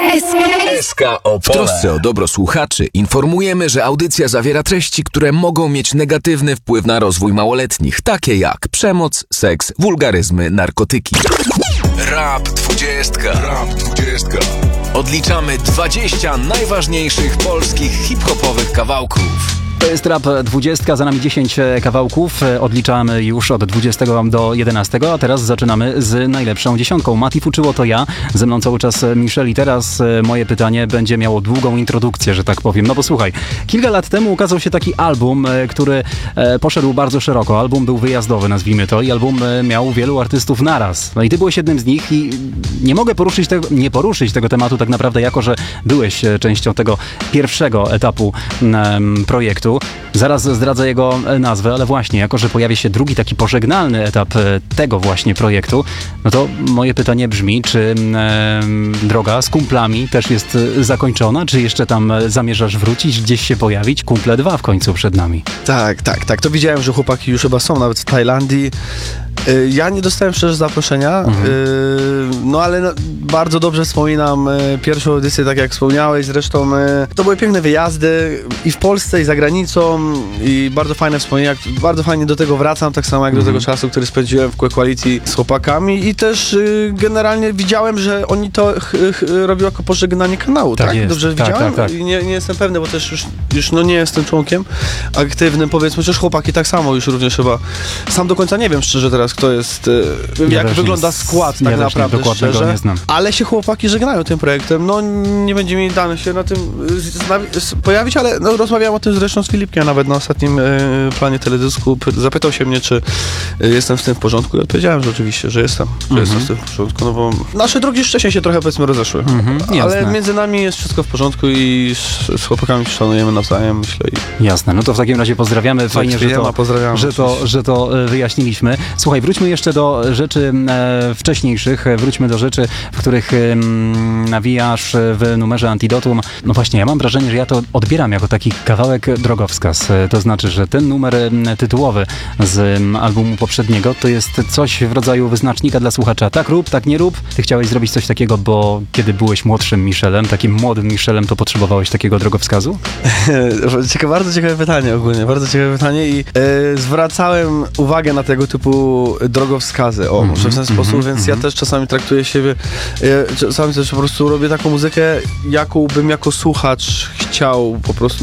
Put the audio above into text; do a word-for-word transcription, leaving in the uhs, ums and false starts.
S K Opole. W trosce o dobro słuchaczy informujemy, że audycja zawiera treści, które mogą mieć negatywny wpływ na rozwój małoletnich, takie jak przemoc, seks, wulgaryzmy, narkotyki. Rap dwudziestka. Rap dwudziestka. Odliczamy dwadzieścia najważniejszych polskich hip-hopowych kawałków. To jest Rap dwudziestka, za nami dziesięć kawałków, odliczamy już od dwudziestego do jedenastego, a teraz zaczynamy z najlepszą dziesiątką. Mati Fuczyło to ja, ze mną cały czas Michel i teraz moje pytanie będzie miało długą introdukcję, że tak powiem. No bo słuchaj, kilka lat temu ukazał się taki album, który poszedł bardzo szeroko. Album był wyjazdowy, nazwijmy to, i album miał wielu artystów naraz. No i ty byłeś jednym z nich i nie mogę poruszyć tego, nie poruszyć tego tematu tak naprawdę, jako że byłeś częścią tego pierwszego etapu um, projektu. Zaraz zdradzę jego nazwę, ale właśnie, jako że pojawia się drugi taki pożegnalny etap tego właśnie projektu, no to moje pytanie brzmi, czy e, droga z kumplami też jest zakończona, czy jeszcze tam zamierzasz wrócić, gdzieś się pojawić? Kumple dwa w końcu przed nami. Tak, tak, tak. To widziałem, że chłopaki już chyba są nawet w Tajlandii. Ja nie dostałem szczerze zaproszenia, mhm. no ale bardzo dobrze wspominam pierwszą edycję, tak jak wspomniałeś, zresztą to były piękne wyjazdy i w Polsce, i za granicą, i bardzo fajne wspomnienia, bardzo fajnie do tego wracam, tak samo jak mhm. do tego czasu, który spędziłem w Quality z chłopakami, i też generalnie widziałem, że oni to ch- ch- robią jako pożegnanie kanału, tak? tak? Dobrze tak, widziałem? Tak, tak. I nie, nie jestem pewny, bo też już, już no nie jestem członkiem aktywnym, powiedzmy, chociaż chłopaki tak samo już również chyba. Sam do końca nie wiem szczerze teraz, kto jest, ja jak wygląda nie, skład tak ja naprawdę szczerze, nie znam. Ale się chłopaki żegnają tym projektem, no nie będzie mi dane się na tym zna- pojawić, ale no, rozmawiałem o tym zresztą z Filipkiem nawet na ostatnim e, planie teledysku, zapytał się mnie, czy e, jestem z tym w porządku, i odpowiedziałem, że oczywiście, że jestem, że mm-hmm. jestem z tym w porządku, no bo nasze drogi już wcześniej się trochę powiedzmy rozeszły, mm-hmm, ale między nami jest wszystko w porządku i z, z chłopakami szanujemy nawzajem, myślę. I... Jasne, no to w takim razie pozdrawiamy, fajnie, że to, że, to, że to wyjaśniliśmy. Słuchaj, wróćmy jeszcze do rzeczy e, wcześniejszych, wróćmy do rzeczy, w których e, nawijasz w numerze Antidotum. No właśnie, ja mam wrażenie, że ja to odbieram jako taki kawałek drogowskaz. To znaczy, że ten numer tytułowy z albumu poprzedniego to jest coś w rodzaju wyznacznika dla słuchacza. Tak rób, tak nie rób. Ty chciałeś zrobić coś takiego, bo kiedy byłeś młodszym Michelem, takim młodym Michelem, to potrzebowałeś takiego drogowskazu? Cieka- bardzo ciekawe pytanie ogólnie, bardzo ciekawe pytanie i e, zwracałem uwagę na tego typu drogowskazy, o, mm-hmm, może w ten sposób, mm-hmm, więc mm-hmm. ja też czasami traktuję siebie, ja czasami też po prostu robię taką muzykę, jaką bym jako słuchacz chciał po prostu